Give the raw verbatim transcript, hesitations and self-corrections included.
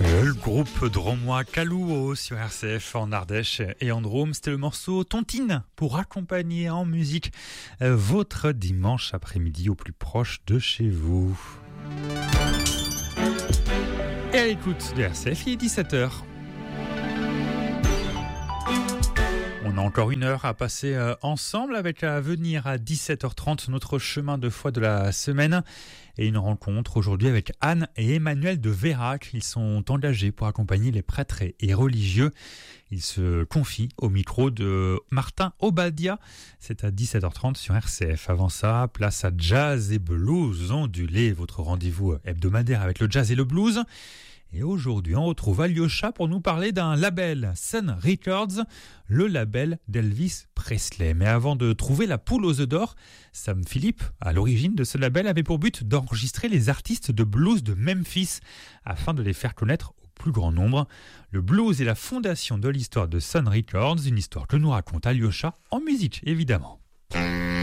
Le groupe dromois Kalouo sur R C F en Ardèche et en Drôme, c'était le morceau Tontine pour accompagner en musique votre dimanche après-midi au plus proche de chez vous. Et à l'écoute de R C F, il est dix-sept heures. On a encore une heure à passer ensemble avec à venir à dix-sept heures trente notre chemin de foi de la semaine et une rencontre aujourd'hui avec Anne et Emmanuel de Vérac. Ils sont engagés pour accompagner les prêtres et religieux. Ils se confient au micro de Martin Obadia. C'est à dix-sept heures trente sur R C F. Avant ça, place à Jazz et Blues ondulé, votre rendez-vous hebdomadaire avec le jazz et le blues. Et aujourd'hui, on retrouve Alyosha pour nous parler d'un label, Sun Records, le label d'Elvis Presley. Mais avant de trouver la poule aux œufs d'or, Sam Phillippe, à l'origine de ce label, avait pour but d'enregistrer les artistes de blues de Memphis afin de les faire connaître au plus grand nombre. Le blues est la fondation de l'histoire de Sun Records, une histoire que nous raconte Alyosha en musique, évidemment.